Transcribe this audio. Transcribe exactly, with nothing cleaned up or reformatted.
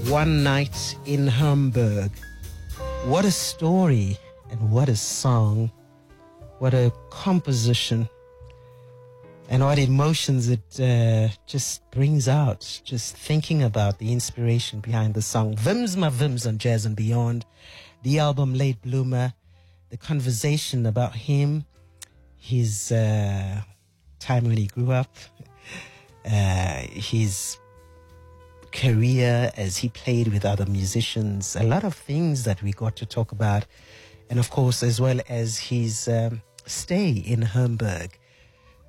One Night in Hamburg. What a story and what a song. What a composition. And what emotions it uh, just brings out. Just thinking about the inspiration behind the song. Vims Ma Vims on Jazz and Beyond. The album Late Bloomer. The conversation about him. His uh, time when he grew up. Uh, his career as he played with other musicians. A lot of things that we got to talk about. And of course, as well as his um, stay in Hamburg.